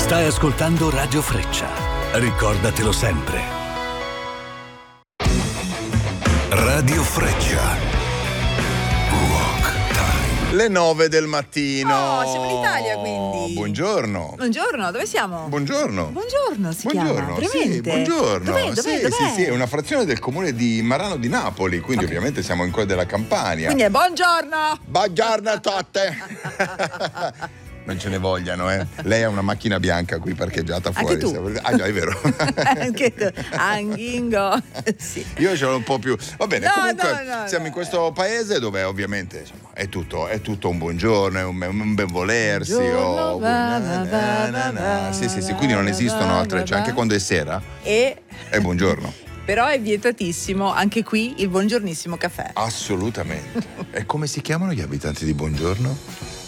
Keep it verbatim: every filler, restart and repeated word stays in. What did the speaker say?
Stai ascoltando Radio Freccia. Ricordatelo sempre. Radio Freccia. Le nove del mattino. Oh, siamo in Italia quindi. Buongiorno. Buongiorno, dove siamo? Buongiorno. Buongiorno si buongiorno. chiama, veramente? Sì, buongiorno. Dov'è, dov'è, sì, dov'è? sì, sì, è una frazione del comune di Marano di Napoli, quindi Okay. ovviamente siamo in quella della Campania. Quindi è buongiorno. Buongiorno a tutte. Non ce ne vogliano, eh. Lei ha una macchina bianca qui parcheggiata fuori. Anche tu. Ah già, è vero. Anche tu. Anghingo. Sì. Io ce l'ho un po' più. Va bene, No, comunque no, no, siamo no. in questo paese dove ovviamente insomma, è tutto, è tutto un buongiorno, è un, un benvolersi. Buongiorno, oh, va, na, va, va, na, na. va, Sì, sì, sì, va, quindi non va, esistono va, altre, cioè va. anche quando è sera E è buongiorno. però è vietatissimo anche qui il buongiornissimo caffè. Assolutamente. E come si chiamano gli abitanti di Buongiorno?